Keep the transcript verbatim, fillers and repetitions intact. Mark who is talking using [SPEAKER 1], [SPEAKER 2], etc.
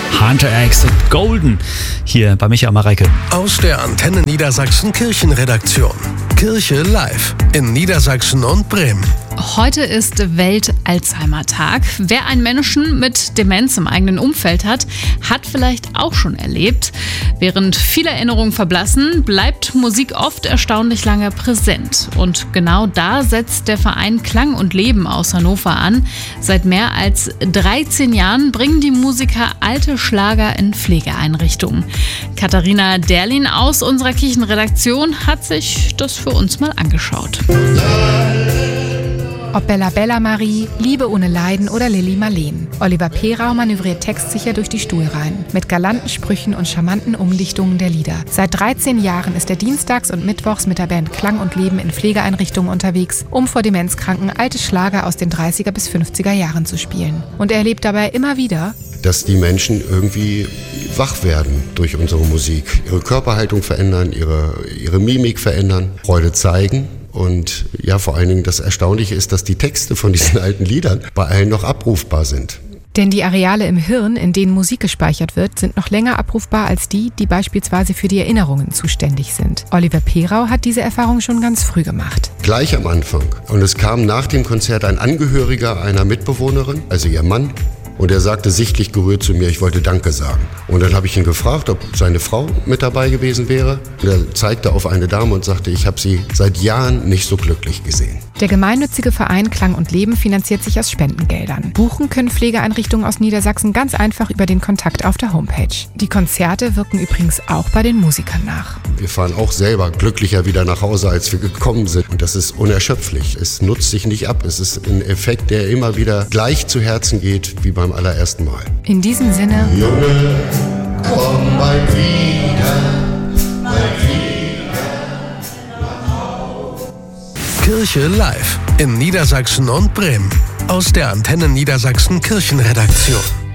[SPEAKER 1] Hunter X Golden hier bei Michael Mareike.
[SPEAKER 2] Aus der Antenne Niedersachsen Kirchenredaktion. Kirche live in Niedersachsen und Bremen.
[SPEAKER 3] Heute ist Welt-Alzheimer-Tag. Wer einen Menschen mit Demenz im eigenen Umfeld hat, hat vielleicht auch schon erlebt. Während viele Erinnerungen verblassen, bleibt Musik oft erstaunlich lange präsent. Und genau da setzt der Verein Klang und Leben aus Hannover an. Seit mehr als dreizehn Jahren bringen die Musiker alte Schlager in Pflegeeinrichtungen. Katharina Derlin aus unserer Kirchenredaktion hat sich das für uns mal angeschaut.
[SPEAKER 4] Ob Bella Bella Marie, Liebe ohne Leiden oder Lilli Marleen. Oliver Perau manövriert textsicher durch die Stuhlreihen. Mit galanten Sprüchen und charmanten Umdichtungen der Lieder. Seit dreizehn Jahren ist er dienstags und mittwochs mit der Band Klang und Leben in Pflegeeinrichtungen unterwegs, um vor Demenzkranken alte Schlager aus den dreißiger bis fünfziger Jahren zu spielen. Und er erlebt dabei immer wieder,
[SPEAKER 5] dass die Menschen irgendwie wach werden durch unsere Musik. Ihre Körperhaltung verändern, ihre, ihre Mimik verändern, Freude zeigen. Und ja, vor allen Dingen das Erstaunliche ist, dass die Texte von diesen alten Liedern bei allen noch abrufbar sind.
[SPEAKER 4] Denn die Areale im Hirn, in denen Musik gespeichert wird, sind noch länger abrufbar als die, die beispielsweise für die Erinnerungen zuständig sind. Oliver Perau hat diese Erfahrung schon ganz früh gemacht.
[SPEAKER 5] Gleich am Anfang. Und es kam nach dem Konzert ein Angehöriger einer Mitbewohnerin, also ihr Mann. Und er sagte sichtlich gerührt zu mir, ich wollte Danke sagen. Und dann habe ich ihn gefragt, ob seine Frau mit dabei gewesen wäre. Und er zeigte auf eine Dame und sagte, ich habe sie seit Jahren nicht so glücklich gesehen.
[SPEAKER 4] Der gemeinnützige Verein Klang und Leben finanziert sich aus Spendengeldern. Buchen können Pflegeeinrichtungen aus Niedersachsen ganz einfach über den Kontakt auf der Homepage. Die Konzerte wirken übrigens auch bei den Musikern nach.
[SPEAKER 5] Wir fahren auch selber glücklicher wieder nach Hause, als wir gekommen sind. Und das ist unerschöpflich. Es nutzt sich nicht ab. Es ist ein Effekt, der immer wieder gleich zu Herzen geht, wie beim allerersten Mal.
[SPEAKER 4] In diesem Sinne,
[SPEAKER 5] Junge, komm mal wieder, mal wieder nach Haus.
[SPEAKER 2] Kirche live in Niedersachsen und Bremen. Aus der Antenne Niedersachsen Kirchenredaktion.